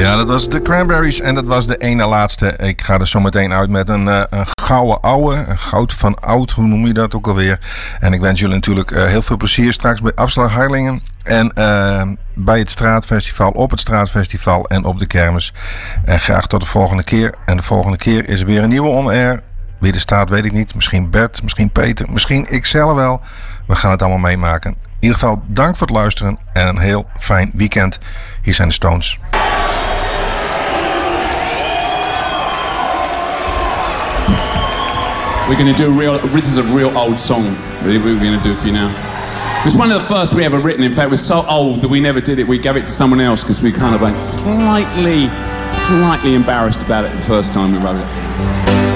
Ja, dat was de Cranberries en dat was de ene laatste. Ik ga er zo meteen uit met een gouden ouwe, een goud van oud, hoe noem je dat ook alweer. En ik wens jullie natuurlijk heel veel plezier straks bij Afslag Harlingen. En bij het straatfestival, op het straatfestival en op de kermis. En graag tot de volgende keer. En de volgende keer is er weer een nieuwe On Air. Wie er staat weet ik niet. Misschien Bert, misschien Peter, misschien ikzelf wel. We gaan het allemaal meemaken. In ieder geval dank voor het luisteren en een heel fijn weekend. Hier zijn de Stones. We're going to do this is a real old song that we're going to do for you now. It's one of the first we ever written. In fact, it was so old that we never did it. We gave it to someone else because we kind of like slightly embarrassed about it the first time we wrote it.